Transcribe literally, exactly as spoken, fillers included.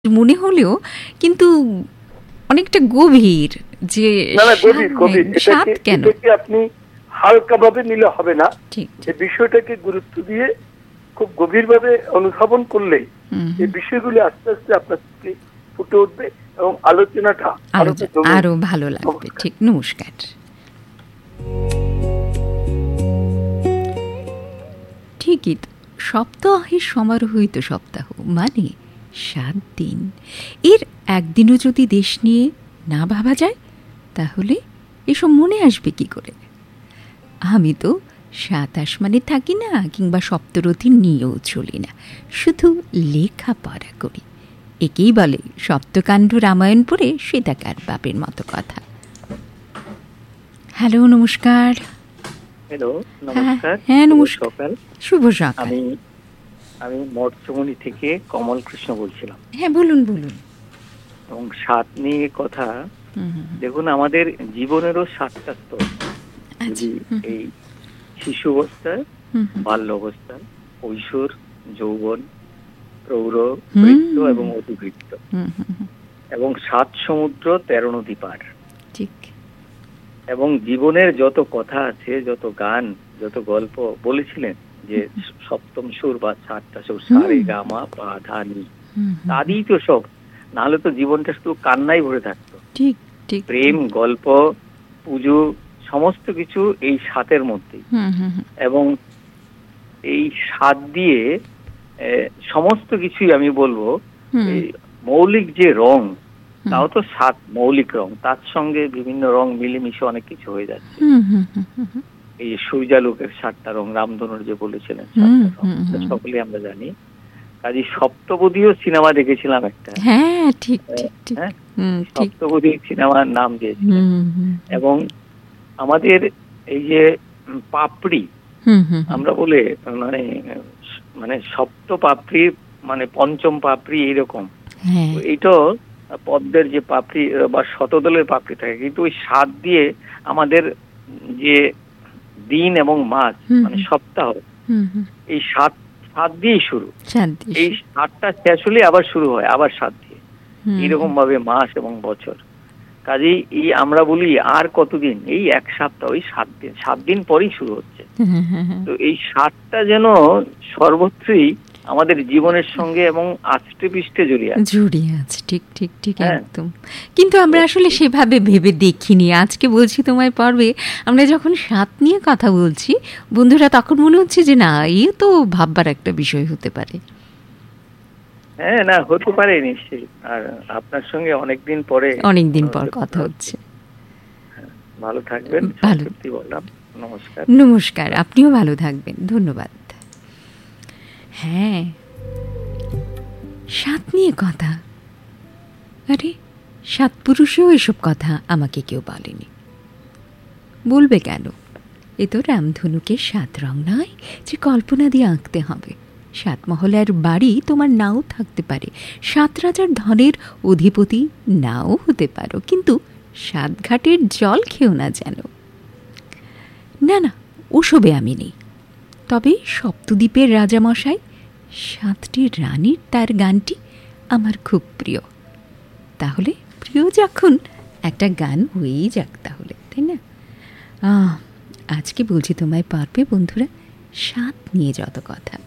মনে হলেও কিন্তু অনেকটা গভীর যে না না গভীর গভীর স্বাদ কেন এটাকে আপনি হালকাভাবে নিলে হবে না। ঠিক এই বিষয়টাকে গুরুত্ব দিয়ে খুব গভীরভাবে অনুধাবন করলে এই বিষয়গুলি আস্তে আস্তে আপনার থেকে ফুটে উঠবে এবং আলোচনাটা আরো ভালো লাগবে। ঠিক, নমস্কার। ঠিকই তো, সপ্তাহের সমারোহিত সপ্তাহ মানে সাত দিন। এর একদিনও যদি দেশ নিয়ে না ভাবা যায় তাহলে এসব মনে আসবে কি করে? আমি তো সাত আসমানে থাকি না, কিংবা সপ্তরথী নিয়েও চলি না, শুধু লেখাপড়া করি। একেই বলে সপ্তকাণ্ড রামায়ণ পড়ে সীতাকার বাপের মতো কথা। হ্যালো, নমস্কার। হ্যালো, নমস্কার। হ্যাঁ, নমস্কার, সকাল, শুভ সকাল। আমি আমি মঠচমনি থেকে কমল কৃষ্ণ বলছিলাম। হ্যাঁ, বলুন বলুন। এবং সাত নিয়ে কথা, দেখুন আমাদের জীবনেরও সাতটা স্তর। এই শিশু অবস্থা, বাল্য অবস্থা, কৈশোর, যৌবন, প্রৌঢ়, বৃদ্ধ এবং অতিবৃদ্ধ, এবং সাত সমুদ্র তেরো নদী পার। ঠিক। এবং জীবনের যত কথা আছে, যত গান, যত গল্প বলেছিলেন যে সপ্তম সুর বা সাতটা সুর, সারে গামা পা ধা নি, তারই তো সব। নাহলে তো জীবনটা শুধু কান্নাই ভরে থাকতো। ঠিক ঠিক। প্রেম, গল্প, পুজো, সমস্ত কিছু এই সাতের মধ্যেই। এবং এই সাত দিয়ে সমস্ত কিছুই আমি বলবো, এই মৌলিক যে রং, তাও তো সাত মৌলিক রং, তার সঙ্গে বিভিন্ন রং মিলেমিশে অনেক কিছু হয়ে যাচ্ছে। এই যে সূর্যালোকের সাতটা রং, রামধনুর যে বলেছিলেন সাতটা রং, সকলে আমরা জানি। কাজে সপ্তপদীও সিনেমা দেখেছিলাম একটা। হ্যাঁ, ঠিক ঠিক। সপ্তপদী সিনেমার নাম দিয়েছিলেন। এবং আমাদের এই যে পাপড়ি আমরা বলে, মানে মানে সপ্ত পাপড়ি মানে পঞ্চম পাপড়ি এইরকম, এইটা পদ্মের যে পাপড়ি বা শতদলের পাপড়ি থাকে, কিন্তু ওই সাত দিয়ে আমাদের যে দিন এবং মাস মানে সপ্তাহ, এই সাত সাত দিয়েই শুরু। এই সাতটা শেষ হলে আবার শুরু হয় আবার সাত দিয়ে, এইরকম ভাবে মাস এবং বছর। কাজেই এই আমরা বলি আর কতদিন, এই এক সপ্তাহ, ওই সাত দিন, সাত দিন পরেই শুরু হচ্ছে। তো এই সাতটা যেন সর্বত্রই আমাদের জীবনের সঙ্গে এবং আষ্টে পৃষ্ঠে জড়িয়ে আছে জড়িয়ে আছে। ঠিক ঠিক ঠিক, একদম। কিন্তু আমরা আসলে সেভাবে ভেবে দেখিনি। আজকে বলছি তোমায় পর্বে আমরা যখন সাত নিয়ে কথা বলছি বন্ধুরা, তখন মনে হচ্ছে যে না, এই তো ভাববার একটা বিষয় হতে পারে। হ্যাঁ, না হতে পারে নিশ্চয়ই। আর আপনার সঙ্গে অনেকদিন পরে অনেকদিন পর কথা হচ্ছে। ভালো থাকবেন। ভালো বললাম। নমস্কার। নমস্কার, আপনিও ভালো থাকবেন। ধন্যবাদ। হ্যাঁ, সাত নিয়ে কথা। আরে সাত পুরুষেও এসব কথা আমাকে কেউ বলেনি। বলবে কেন? এ তো রামধনুকে সাত রং নয় যে কল্পনা দিয়ে আঁকতে হবে। সাত মহলার বাড়ি তোমার নাও থাকতে পারে, সাত রাজার ধনের অধিপতি নাও হতে পারো, কিন্তু সাত ঘাটের জল খেও না যেন। না না, ওসবে আমি নেই। তবে সপ্তদ্বীপের রাজামশাই সাতটি রানীর তার গানটি আমার খুব প্রিয়। তাহলে প্রিয় যখন, একটা গান হয়েই যাক তাহলে, তাই না? আজকে বলছি তোমায় পারবে বন্ধুরা, সাত নিয়ে যত কথা।